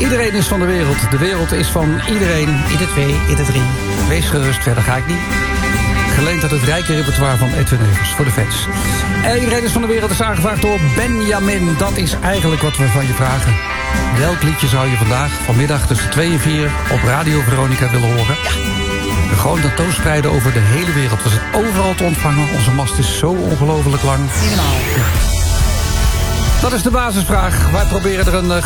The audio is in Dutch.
Iedereen is van de wereld. De wereld is van iedereen. Ieder 2, ieder 3. Wees gerust, verder ga ik niet. Geleend uit het rijke repertoire van Edwin Evers voor de fans. Iedereen is van de wereld is aangevraagd door Benjamin. Dat is eigenlijk wat we van je vragen. Welk liedje zou je vanmiddag tussen 2 en 4 op Radio Veronica willen horen? Ja. We gewoon de toon spreiden over de hele wereld. We zijn overal te ontvangen. Onze mast is zo ongelooflijk lang. Helemaal. Ja. Dat is de basisvraag. Wij proberen er een